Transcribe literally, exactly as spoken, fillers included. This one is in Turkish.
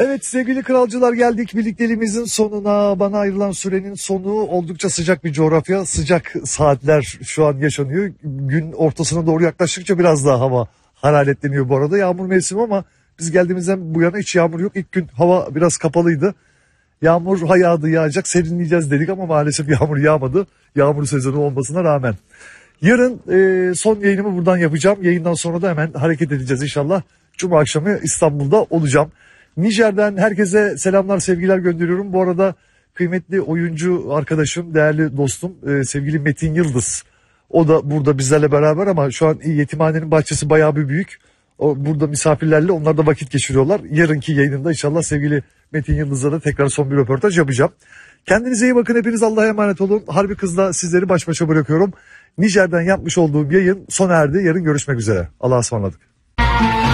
Evet sevgili kralcılar, geldik birlikteliğimizin sonuna. Bana ayrılan sürenin sonu. Oldukça sıcak bir coğrafya, sıcak saatler şu an yaşanıyor. Gün ortasına doğru yaklaştıkça biraz daha hava hararetleniyor bu arada. Yağmur mevsimi ama biz geldiğimizden bu yana hiç yağmur yok. İlk gün hava biraz kapalıydı. Yağmur ha yağdı, yağacak, serinleyeceğiz dedik ama maalesef yağmur yağmadı. Yağmur sezonu olmasına rağmen. Yarın e, son yayınımı buradan yapacağım. Yayından sonra da hemen hareket edeceğiz inşallah. Cuma akşamı İstanbul'da olacağım. Nijer'den herkese selamlar, sevgiler gönderiyorum. Bu arada kıymetli oyuncu arkadaşım, değerli dostum, e, sevgili Metin Yıldız. O da burada bizlerle beraber ama şu an yetimhanenin bahçesi bayağı bir büyük. O burada misafirlerle, onlar da vakit geçiriyorlar. Yarınki yayınında inşallah sevgili Metin Yıldız'la da tekrar son bir röportaj yapacağım. Kendinize iyi bakın, hepiniz Allah'a emanet olun. Harbi Kız'la sizleri baş başa bırakıyorum. Nijer'den yapmış olduğum yayın sona erdi. Yarın görüşmek üzere. Allah'a ısmarladık.